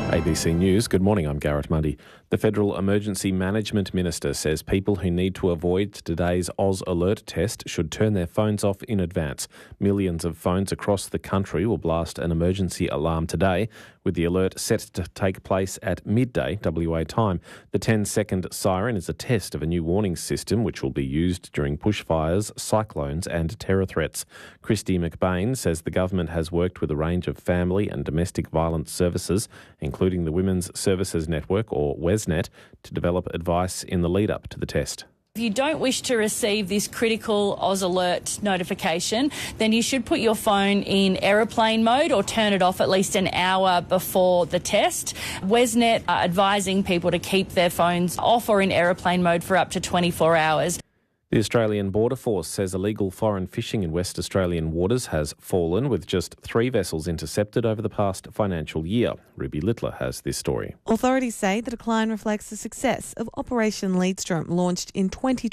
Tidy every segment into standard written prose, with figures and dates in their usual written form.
ABC News, good morning, I'm Garrett Mundy. The Federal Emergency Management Minister says people who need to avoid today's Oz Alert test should turn their phones off in advance. Millions of phones across the country will blast an emergency alarm today, with the alert set to take place at midday WA time. The 10-second siren is a test of a new warning system which will be used during bushfires, cyclones and terror threats. Christy McBain says the government has worked with a range of family and domestic violence services, including the Women's Services Network, or WESNet, to develop advice in the lead-up to the test. If you don't wish to receive this critical Oz Alert notification, then you should put your phone in aeroplane mode or turn it off at least an hour before the test. WESNet are advising people to keep their phones off or in aeroplane mode for up to 24 hours. The Australian Border Force says illegal foreign fishing in West Australian waters has fallen, with just 3 vessels intercepted over the past financial year. Ruby Littler has this story. Authorities say the decline reflects the success of Operation Leadstrom, launched in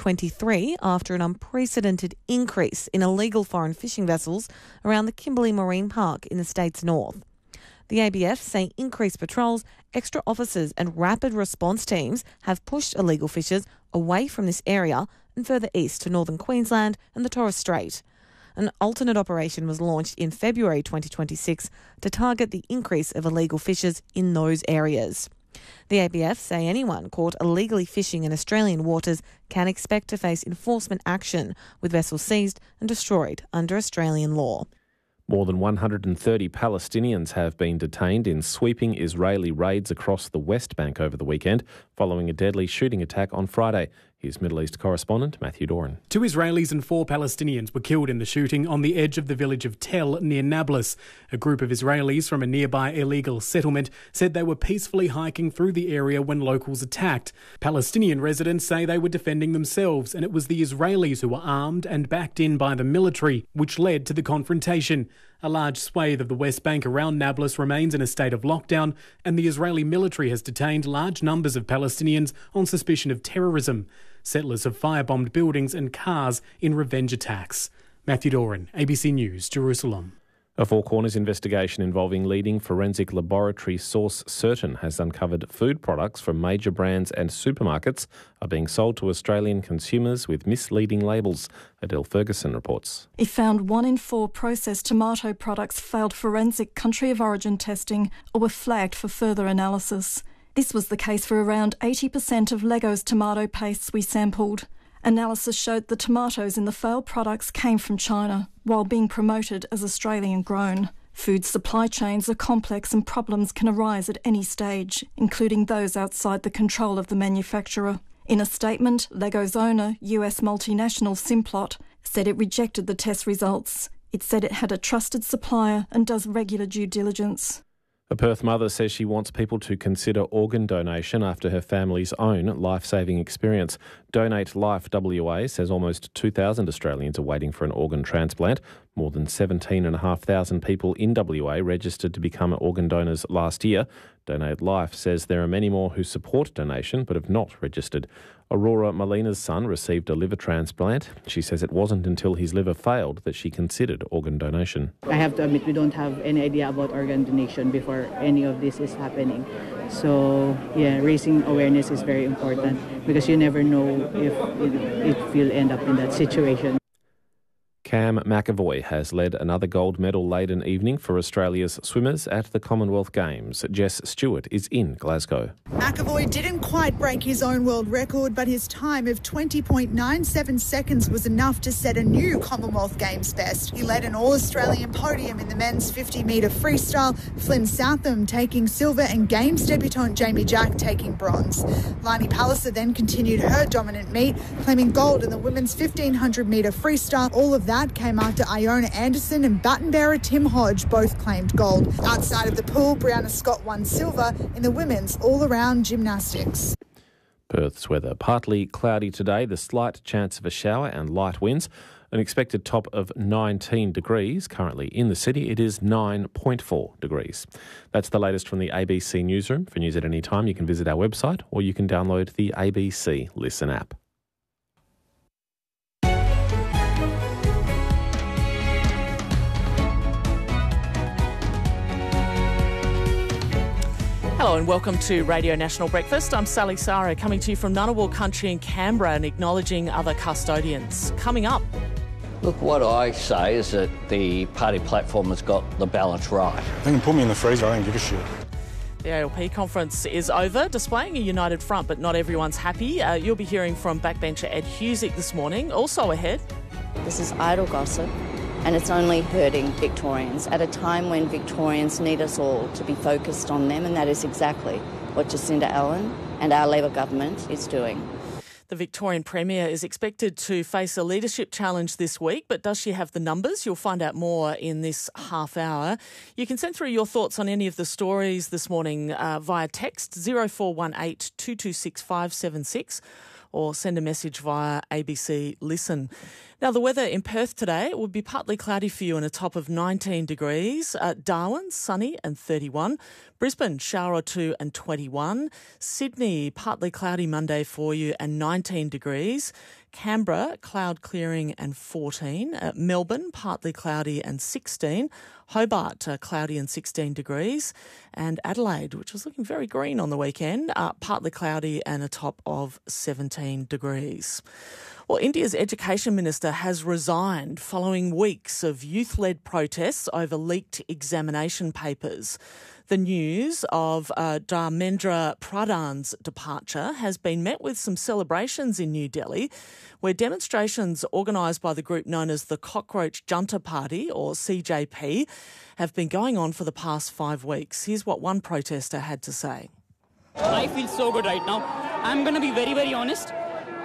2023 after an unprecedented increase in illegal foreign fishing vessels around the Kimberley Marine Park in the state's north. The ABF say increased patrols, extra officers and rapid response teams have pushed illegal fishers away from this area and further east to northern Queensland and the Torres Strait. An alternate operation was launched in February 2026 to target the increase of illegal fishers in those areas. The ABF say anyone caught illegally fishing in Australian waters can expect to face enforcement action, with vessels seized and destroyed under Australian law. More than 130 Palestinians have been detained in sweeping Israeli raids across the West Bank over the weekend, following a deadly shooting attack on Friday. Here's Middle East correspondent Matthew Doran. 2 Israelis and 4 Palestinians were killed in the shooting on the edge of the village of Tel near Nablus. A group of Israelis from a nearby illegal settlement said they were peacefully hiking through the area when locals attacked. Palestinian residents say they were defending themselves, and it was the Israelis who were armed and backed in by the military, which led to the confrontation. A large swathe of the West Bank around Nablus remains in a state of lockdown, and the Israeli military has detained large numbers of Palestinians on suspicion of terrorism. Settlers have firebombed buildings and cars in revenge attacks. Matthew Doran, ABC News, Jerusalem. A Four Corners investigation involving leading forensic laboratory Source Certain has uncovered food products from major brands and supermarkets are being sold to Australian consumers with misleading labels. Adele Ferguson reports. It found 1 in 4 processed tomato products failed forensic country of origin testing or were flagged for further analysis. This was the case for around 80% of Lego's tomato pastes we sampled. Analysis showed the tomatoes in the failed products came from China, while being promoted as Australian grown. Food supply chains are complex and problems can arise at any stage, including those outside the control of the manufacturer. In a statement, Lego's owner, US multinational Simplot, said it rejected the test results. It said it had a trusted supplier and does regular due diligence. A Perth mother says she wants people to consider organ donation after her family's own life-saving experience. Donate Life WA says almost 2,000 Australians are waiting for an organ transplant. More than 17,500 people in WA registered to become organ donors last year. Donate Life says there are many more who support donation but have not registered. Aurora Molina's son received a liver transplant. She says it wasn't until his liver failed that she considered organ donation. I have to admit we don't have any idea about organ donation before any of this is happening. So, raising awareness is very important because you never know if you'll end up in that situation. Cam McAvoy has led another gold medal-laden evening for Australia's swimmers at the Commonwealth Games. Jess Stewart is in Glasgow. McAvoy didn't quite break his own world record, but his time of 20.97 seconds was enough to set a new Commonwealth Games best. He led an all-Australian podium in the men's 50-metre freestyle, Flynn Southam taking silver and Games debutant Jamie Jack taking bronze. Lani Palliser then continued her dominant meet, claiming gold in the women's 1,500-metre freestyle. All of that came after Iona Anderson and baton bearer Tim Hodge both claimed gold. Outside of the pool, Brianna Scott won silver in the women's all-around gymnastics. Perth's weather. Partly cloudy today, the slight chance of a shower and light winds. An expected top of 19 degrees. Currently in the city, it is 9.4 degrees. That's the latest from the ABC Newsroom. For news at any time, you can visit our website or you can download the ABC Listen app. Hello and welcome to Radio National Breakfast. I'm Sally Sara, coming to you from Ngunnawal Country in Canberra and acknowledging other custodians. Coming up. Look, what I say is that the party platform has got the balance right. They can put me in the freezer, I don't give a shit. The ALP conference is over, displaying a united front, but not everyone's happy. You'll be hearing from backbencher Ed Husick this morning. Also ahead. This is idle gossip, and it's only hurting Victorians at a time when Victorians need us all to be focused on them, and that is exactly what Jacinda Allen and our Labor government is doing. The Victorian Premier is expected to face a leadership challenge this week, but does she have the numbers? You'll find out more in this half hour. You can send through your thoughts on any of the stories this morning via text 0418 226 576 or send a message via ABC Listen. Now, the weather in Perth today will be partly cloudy for you and a top of 19 degrees. Darwin, sunny and 31. Brisbane, shower or two and 21. Sydney, partly cloudy Monday for you and 19 degrees. Canberra, cloud clearing and 14. Melbourne, partly cloudy and 16. Hobart, cloudy and 16 degrees. And Adelaide, which was looking very green on the weekend, partly cloudy and a top of 17 degrees. Well, India's Education Minister has resigned following weeks of youth-led protests over leaked examination papers. The news of Dharmendra Pradhan's departure has been met with some celebrations in New Delhi, where demonstrations organised by the group known as the Cockroach Junta Party, or CJP, have been going on for the past 5 weeks. Here's what one protester had to say. I feel so good right now. I'm going to be very, very honest.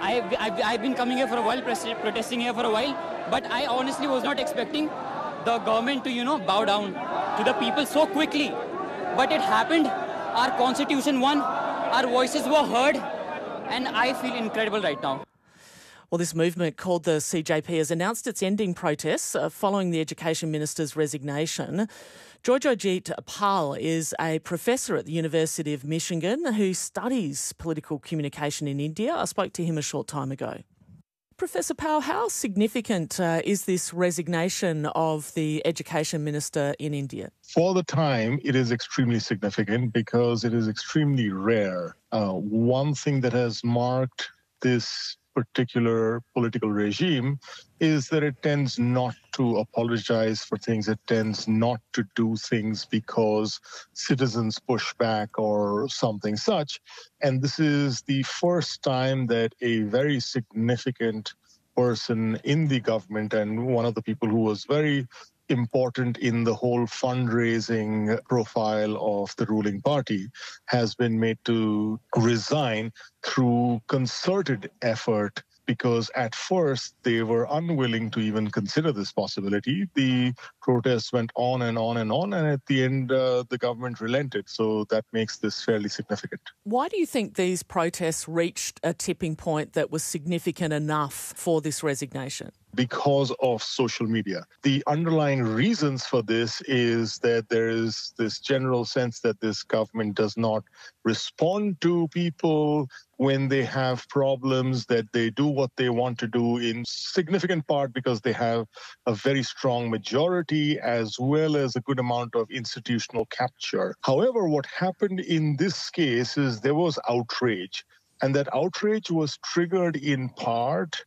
I've been coming here for a while, protesting here for a while, but I honestly was not expecting the government to, bow down to the people so quickly. But it happened. Our constitution won. Our voices were heard. And I feel incredible right now. Well, this movement called the CJP has announced it's ending protests following the Education Minister's resignation. Joyjit Pal is a professor at the University of Michigan who studies political communication in India. I spoke to him a short time ago. Professor Pal, how significant is this resignation of the Education Minister in India? For the time, it is extremely significant because it is extremely rare. One thing that has marked this particular political regime is that it tends not to apologize for things. It tends not to do things because citizens push back or something such. And this is the first time that a very significant person in the government and one of the people who was very important in the whole fundraising profile of the ruling party has been made to resign through concerted effort, because at first they were unwilling to even consider this possibility. The protests went on and on and on, and at the end the government relented. So that makes this fairly significant. Why do you think these protests reached a tipping point that was significant enough for this resignation? Because of social media. The underlying reasons for this is that there is this general sense that this government does not respond to people when they have problems, that they do what they want to do in significant part because they have a very strong majority as well as a good amount of institutional capture. However, what happened in this case is there was outrage, and that outrage was triggered in part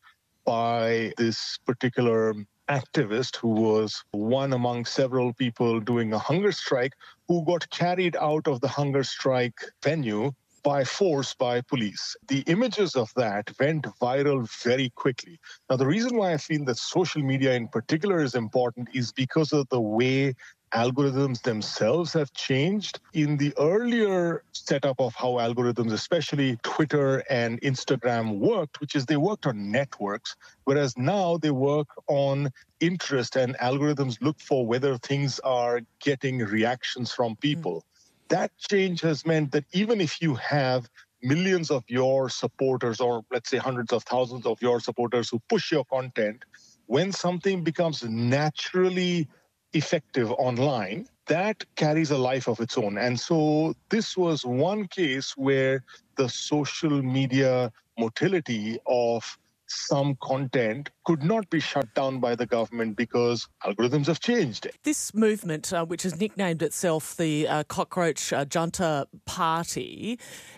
by this particular activist who was one among several people doing a hunger strike who got carried out of the hunger strike venue by force by police. The images of that went viral very quickly. Now, the reason why I feel that social media in particular is important is because of the way algorithms themselves have changed. In the earlier setup of how algorithms, especially Twitter and Instagram worked, which is they worked on networks, whereas now they work on interest, and algorithms look for whether things are getting reactions from people. That change has meant that even if you have millions of your supporters, or let's say hundreds of thousands of your supporters who push your content, when something becomes naturally effective online, that carries a life of its own. And so this was one case where the social media motility of some content could not be shut down by the government because algorithms have changed. This movement, which has nicknamed itself the Cockroach Junta Party,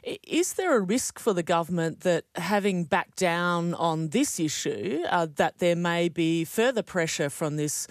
is there a risk for the government that having backed down on this issue, that there may be further pressure from this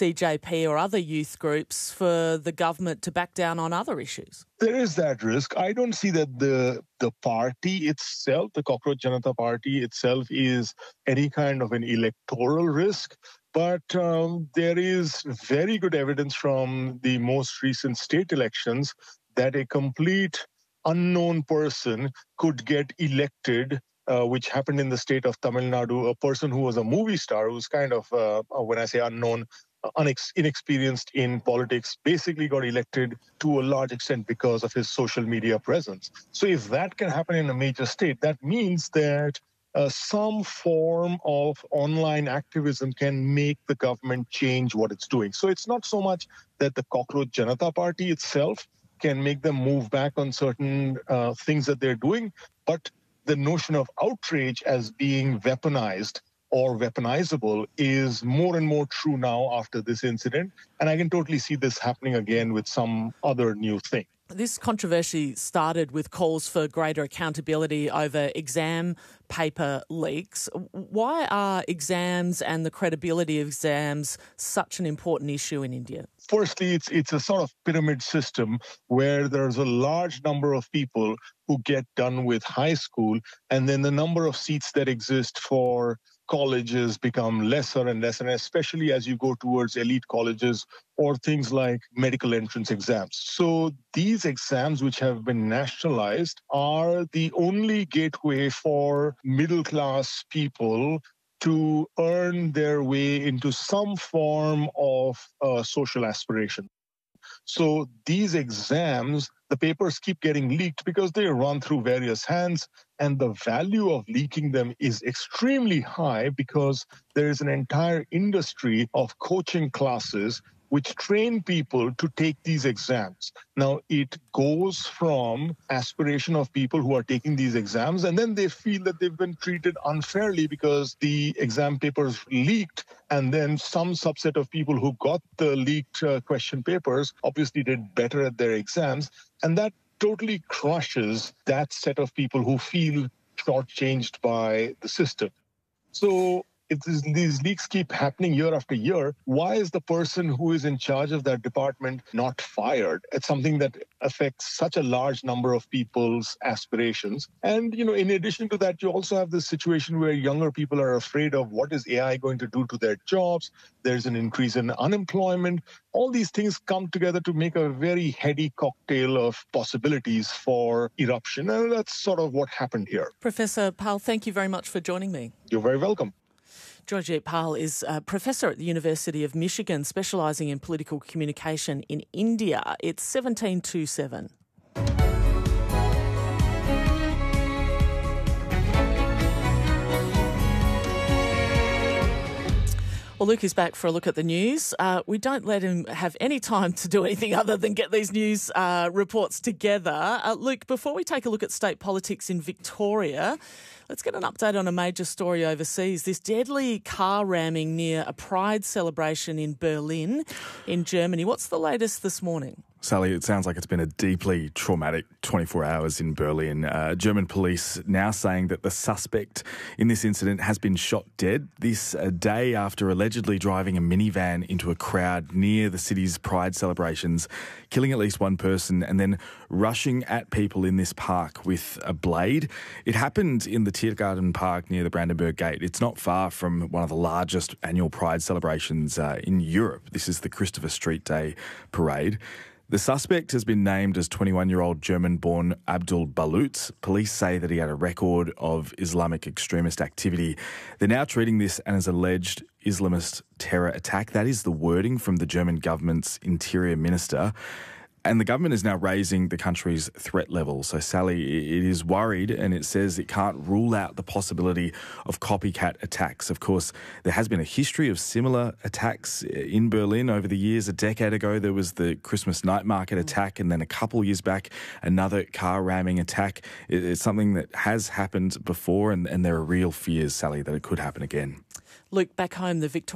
CJP or other youth groups for the government to back down on other issues? There is that risk. I don't see that the party itself, the Cockroach Janata Party itself, is any kind of an electoral risk. But there is very good evidence from the most recent state elections that a complete unknown person could get elected, which happened in the state of Tamil Nadu, a person who was a movie star, who's kind of, when I say unknown, inexperienced in politics, basically got elected to a large extent because of his social media presence. So if that can happen in a major state, that means that some form of online activism can make the government change what it's doing. So it's not so much that the Cockroach Janata Party itself can make them move back on certain things that they're doing, but the notion of outrage as being weaponized or weaponizable is more and more true now after this incident. And I can totally see this happening again with some other new thing. This controversy started with calls for greater accountability over exam paper leaks. Why are exams and the credibility of exams such an important issue in India? Firstly, it's a sort of pyramid system where there's a large number of people who get done with high school, and then the number of seats that exist for colleges become lesser and lesser, and especially as you go towards elite colleges or things like medical entrance exams. So these exams, which have been nationalized, are the only gateway for middle-class people to earn their way into some form of social aspiration. So these exams, the papers keep getting leaked because they run through various hands, and the value of leaking them is extremely high because there is an entire industry of coaching classes which train people to take these exams. Now, it goes from aspiration of people who are taking these exams, and then they feel that they've been treated unfairly because the exam papers leaked, and then some subset of people who got the leaked question papers obviously did better at their exams, and that totally crushes that set of people who feel shortchanged by the system. So if these leaks keep happening year after year, why is the person who is in charge of that department not fired? It's something that affects such a large number of people's aspirations. And, in addition to that, you also have this situation where younger people are afraid of what is AI going to do to their jobs. There's an increase in unemployment. All these things come together to make a very heady cocktail of possibilities for eruption. And that's sort of what happened here. Professor Pal, thank you very much for joining me. You're very welcome. Joyjit Pal is a professor at the University of Michigan, specialising in political communication in India. It's 17:27. Well, Luke is back for a look at the news. We don't let him have any time to do anything other than get these news reports together. Luke, before we take a look at state politics in Victoria, let's get an update on a major story overseas. This deadly car ramming near a Pride celebration in Berlin in Germany. What's the latest this morning? Sally, it sounds like it's been a deeply traumatic 24 hours in Berlin. German police now saying that the suspect in this incident has been shot dead. This a day after allegedly driving a minivan into a crowd near the city's Pride celebrations, killing at least one person and then rushing at people in this park with a blade. It happened in the Tiergarten Park near the Brandenburg Gate. It's not far from one of the largest annual Pride celebrations in Europe. This is the Christopher Street Day parade. The suspect has been named as 21-year-old German-born Abdul Balut. Police say that he had a record of Islamic extremist activity. They're now treating this as an alleged Islamist terror attack. That is the wording from the German government's interior minister. And the government is now raising the country's threat level. So, Sally, it is worried, and it says it can't rule out the possibility of copycat attacks. Of course, there has been a history of similar attacks in Berlin over the years. A decade ago, there was the Christmas night market attack, and then a couple years back, another car ramming attack. It's something that has happened before, and there are real fears, Sally, that it could happen again. Luke, back home, the Victoria